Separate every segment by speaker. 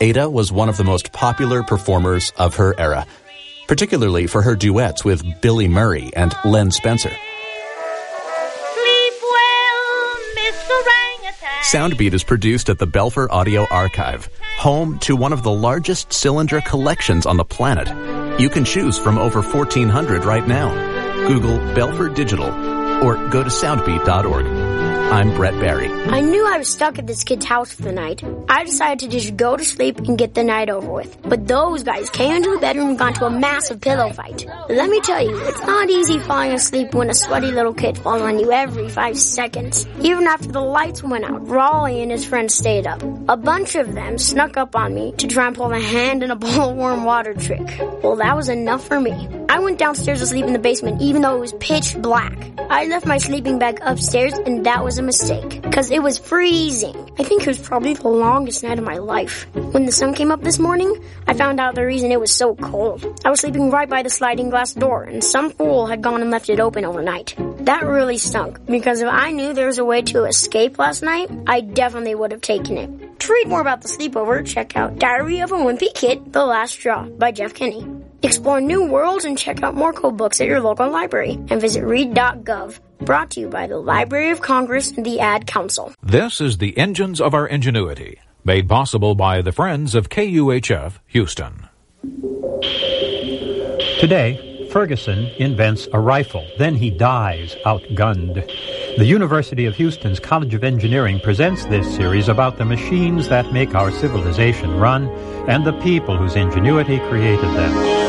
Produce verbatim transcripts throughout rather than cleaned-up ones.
Speaker 1: Ada was one of the most popular performers of her era, particularly for her duets with Billy Murray and Len Spencer.
Speaker 2: Sleep well, Mister Orangutan.
Speaker 1: Soundbeat is produced at the Belfer Audio Archive, home to one of the largest cylinder collections on the planet. You can choose from over fourteen hundred right now. Google Belfer Digital or go to soundbeat dot org. I'm Brett Barry.
Speaker 3: I knew I was stuck at this kid's house for the night. I decided to just go to sleep and get the night over with. But those guys came into the bedroom and got into a massive pillow fight. Let me tell you, it's not easy falling asleep when a sweaty little kid falls on you every five seconds. Even after the lights went out, Raleigh and his friends stayed up. A bunch of them snuck up on me to try and pull a hand in a bowl of warm water trick. Well, that was enough for me. I went downstairs to sleep in the basement even though it was pitch black. I left my sleeping bag upstairs and that was a mistake, because it was freezing. I think it was probably the longest night of my life. When the sun came up this morning, I found out the reason it was so cold. I was sleeping right by the sliding glass door, and some fool had gone and left it open overnight. That really stunk, because if I knew there was a way to escape last night, I definitely would have taken it. To read more about the sleepover, check out Diary of a Wimpy Kid, The Last Straw by Jeff Kinney. Explore new worlds and check out more cool books at your local library, and visit read dot gov. Brought to you by the Library of Congress and the Ad Council.
Speaker 4: This is the Engines of Our Ingenuity, made possible by the Friends of K U H F Houston.
Speaker 5: Today, Ferguson invents a rifle. Then he dies outgunned. The University of Houston's College of Engineering presents this series about the machines that make our civilization run and the people whose ingenuity created them.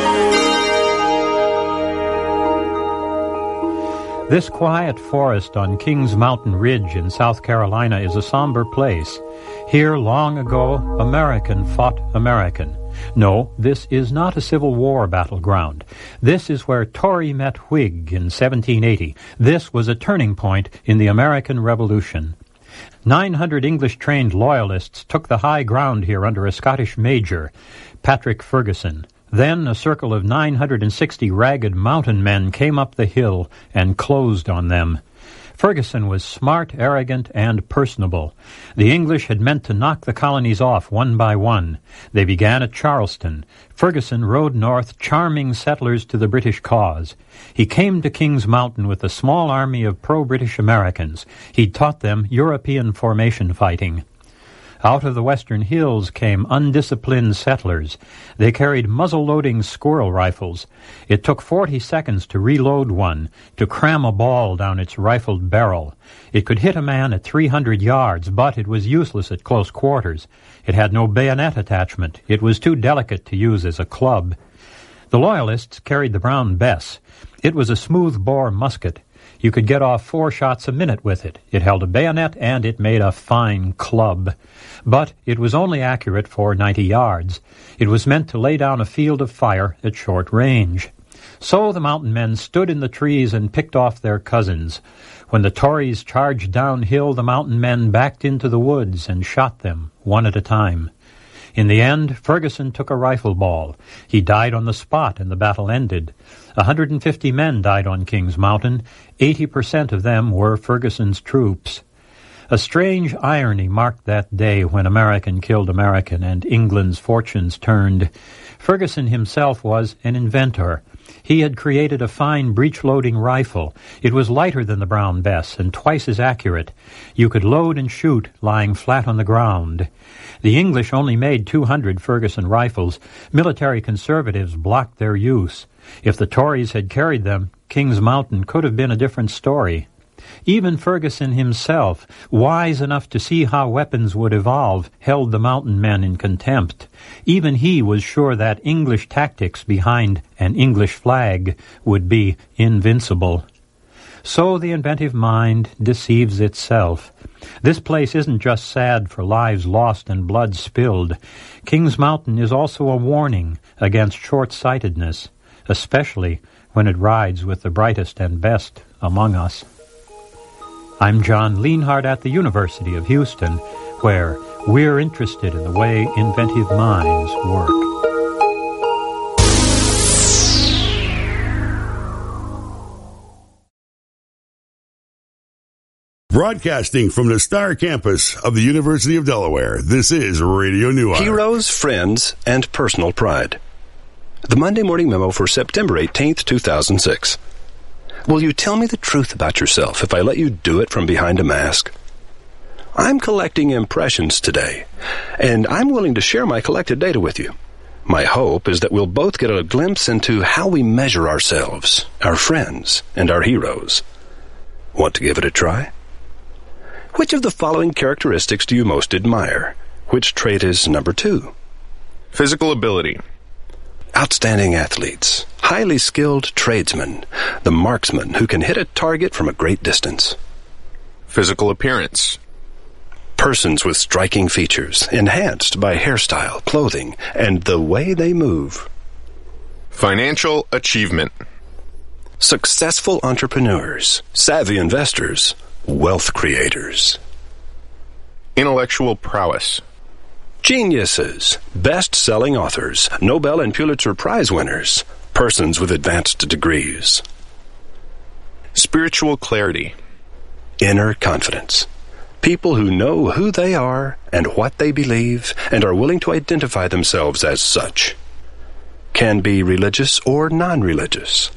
Speaker 5: This quiet forest on Kings Mountain Ridge in South Carolina is a somber place. Here, long ago, American fought American. No, this is not a Civil War battleground. This is where Tory met Whig in seventeen eighty. This was a turning point in the American Revolution. Nine hundred English-trained loyalists took the high ground here under a Scottish major, Patrick Ferguson. Then a circle of nine hundred sixty ragged mountain men came up the hill and closed on them. Ferguson was smart, arrogant, and personable. The English had meant to knock the colonies off one by one. They began at Charleston. Ferguson rode north, charming settlers to the British cause. He came to Kings Mountain with a small army of pro-British Americans. He taught them European formation fighting. Out of the western hills came undisciplined settlers. They carried muzzle-loading squirrel rifles. It took forty seconds to reload one, to cram a ball down its rifled barrel. It could hit a man at three hundred yards, but it was useless at close quarters. It had no bayonet attachment. It was too delicate to use as a club. The Loyalists carried the Brown Bess. It was a smooth-bore musket. You could get off four shots a minute with it. It held a bayonet, and it made a fine club. But it was only accurate for ninety yards. It was meant to lay down a field of fire at short range. So the mountain men stood in the trees and picked off their cousins. When the Tories charged downhill, the mountain men backed into the woods and shot them, one at a time. In the end, Ferguson took a rifle ball. He died on the spot, and the battle ended. one hundred fifty men died on Kings Mountain. eighty percent of them were Ferguson's troops. A strange irony marked that day when American killed American and England's fortunes turned. Ferguson himself was an inventor. He had created a fine breech-loading rifle. It was lighter than the Brown Bess and twice as accurate. You could load and shoot lying flat on the ground. The English only made two hundred Ferguson rifles. Military conservatives blocked their use. If the Tories had carried them, Kings Mountain could have been a different story. Even Ferguson himself, wise enough to see how weapons would evolve, held the mountain men in contempt. Even he was sure that English tactics behind an English flag would be invincible. So the inventive mind deceives itself. This place isn't just sad for lives lost and blood spilled. Kings Mountain is also a warning against short-sightedness, especially when it rides with the brightest and best among us. I'm John Lienhardt at the University of Houston, where we're interested in the way inventive minds work.
Speaker 6: Broadcasting from the Star Campus of the University of Delaware, this is Radio Newark.
Speaker 7: Heroes, friends, and personal pride. The Monday Morning Memo for September eighteenth, two thousand six. Will you tell me the truth about yourself if I let you do it from behind a mask? I'm collecting impressions today, and I'm willing to share my collected data with you. My hope is that we'll both get a glimpse into how we measure ourselves, our friends, and our heroes. Want to give it a try? Which of the following characteristics do you most admire? Which trait is number two?
Speaker 8: Physical ability.
Speaker 7: Outstanding athletes, highly skilled tradesmen, the marksman who can hit a target from a great distance.
Speaker 8: Physical appearance.
Speaker 7: Persons with striking features, enhanced by hairstyle, clothing, and the way they move.
Speaker 8: Financial achievement.
Speaker 7: Successful entrepreneurs, savvy investors, wealth creators.
Speaker 8: Intellectual prowess.
Speaker 7: Geniuses, best-selling authors, Nobel and Pulitzer Prize winners, persons with advanced degrees.
Speaker 8: Spiritual clarity.
Speaker 7: Inner confidence. People who know who they are and what they believe and are willing to identify themselves as such. Can be religious or non-religious.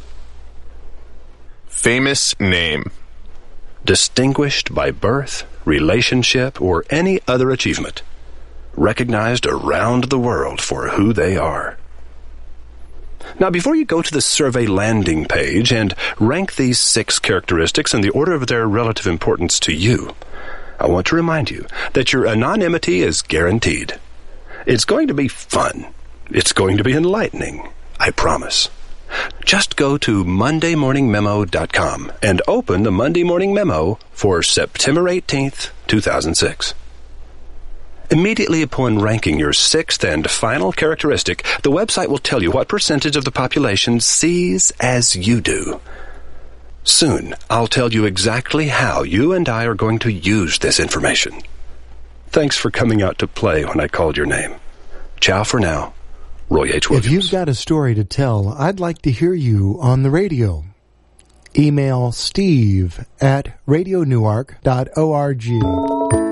Speaker 8: Famous name.
Speaker 7: Distinguished by birth, relationship, or any other achievement. Recognized around the world for who they are. Now, before you go to the survey landing page and rank these six characteristics in the order of their relative importance to you, I want to remind you that your anonymity is guaranteed. It's going to be fun. It's going to be enlightening. I promise. Just go to monday morning memo dot com and open the Monday Morning Memo for September eighteenth, two thousand six. Immediately upon ranking your sixth and final characteristic, the website will tell you what percentage of the population sees as you do. Soon, I'll tell you exactly how you and I are going to use this information. Thanks for coming out to play when I called your name. Ciao for now. Roy H. Williams.
Speaker 9: If you've got a story to tell, I'd like to hear you on the radio. Email Steve at radio newark dot org.